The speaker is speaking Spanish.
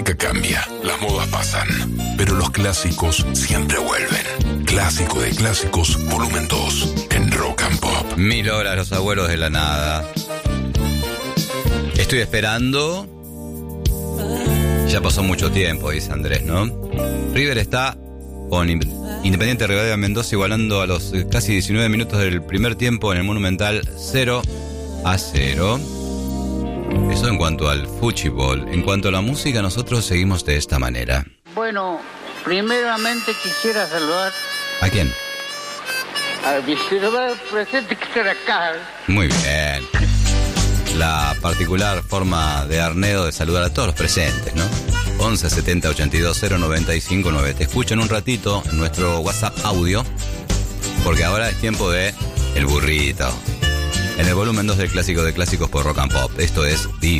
música cambia, las modas pasan, pero los clásicos siempre vuelven. Clásico de Clásicos, volumen 2, en Rock and Pop. 1000 horas, los abuelos de la nada. Estoy esperando. Ya pasó mucho tiempo, dice Andrés, ¿no? River está con Independiente Rivadavia Mendoza igualando a los casi 19 minutos del primer tiempo en el Monumental 0-0. Eso en cuanto al fútbol. En cuanto a la música, nosotros seguimos de esta manera. Bueno, primeramente quisiera saludar... ¿A quién? Al visitador presente que está acá. Muy bien. La particular forma de Arnedo de saludar a todos los presentes, ¿no? 11 70 82 095 9. Te escucho en un ratito en nuestro WhatsApp audio, porque ahora es tiempo de El Burrito. En el volumen 2 del Clásico de Clásicos por Rock and Pop. Esto es